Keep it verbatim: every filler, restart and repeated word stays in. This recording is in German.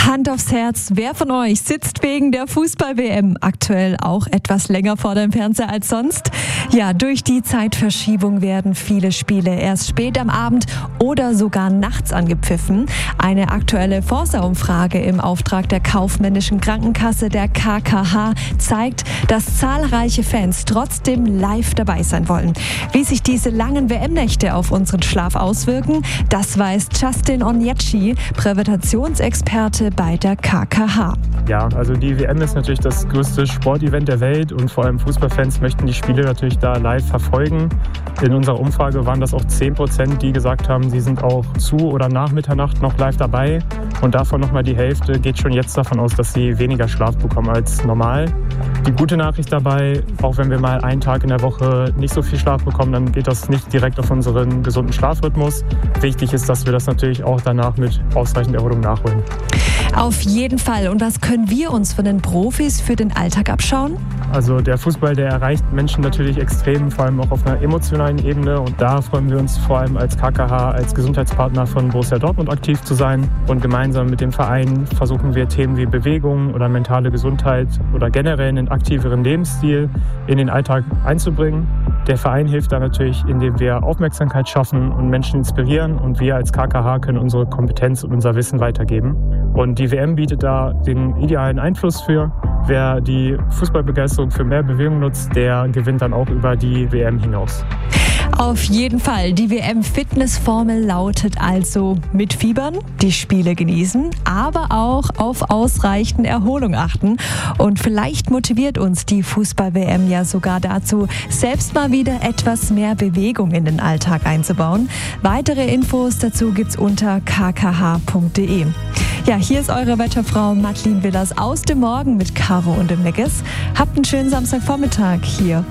Hand aufs Herz, wer von euch sitzt wegen der Fußball-W M aktuell auch etwas länger vor dem Fernseher als sonst? Ja, durch die Zeitverschiebung werden viele Spiele erst spät am Abend oder sogar nachts angepfiffen. Eine aktuelle Forsa-Umfrage im Auftrag der kaufmännischen Krankenkasse der K K H zeigt, dass zahlreiche Fans trotzdem live dabei sein wollen. Wie sich diese langen W M-Nächte auf unseren Schlaf auswirken, das weiß Justin Onyeci, Präventationsexperte bei der K K H. Ja, also die W M ist natürlich das größte Sportevent der Welt und vor allem Fußballfans möchten die Spiele natürlich da live verfolgen. In unserer Umfrage waren das auch zehn Prozent, die gesagt haben, sie sind auch zu oder nach Mitternacht noch live dabei. Und davon nochmal die Hälfte geht schon jetzt davon aus, dass sie weniger Schlaf bekommen als normal. Die gute Nachricht dabei, auch wenn wir mal einen Tag in der Woche nicht so viel Schlaf bekommen, dann geht das nicht direkt auf unseren gesunden Schlafrhythmus. Wichtig ist, dass wir das natürlich auch danach mit ausreichend Erholung nachholen. Auf jeden Fall. Und was können wir uns von den Profis für den Alltag abschauen? Also der Fußball, der erreicht Menschen natürlich extrem, vor allem auch auf einer emotionalen Ebene. Und da freuen wir uns vor allem als K K H, als Gesundheitspartner von Borussia Dortmund aktiv zu sein. Und gemeinsam mit dem Verein versuchen wir Themen wie Bewegung oder mentale Gesundheit oder generell einen aktiveren Lebensstil in den Alltag einzubringen. Der Verein hilft da natürlich, indem wir Aufmerksamkeit schaffen und Menschen inspirieren. Und wir als K K H können unsere Kompetenz und unser Wissen weitergeben. Und die W M bietet da den idealen Einfluss für. Wer die Fußballbegeisterung für mehr Bewegung nutzt, der gewinnt dann auch über die W M hinaus. Auf jeden Fall. Die W M-Fitnessformel lautet also mitfiebern, die Spiele genießen, aber auch auf ausreichend Erholung achten. Und vielleicht motiviert uns die Fußball-W M ja sogar dazu, selbst mal wieder etwas mehr Bewegung in den Alltag einzubauen. Weitere Infos dazu gibt's unter k k h punkt d e. Ja, hier ist eure Wetterfrau Madeleine Willers aus dem Morgen mit Caro und dem Meggis. Habt einen schönen Samstagvormittag hier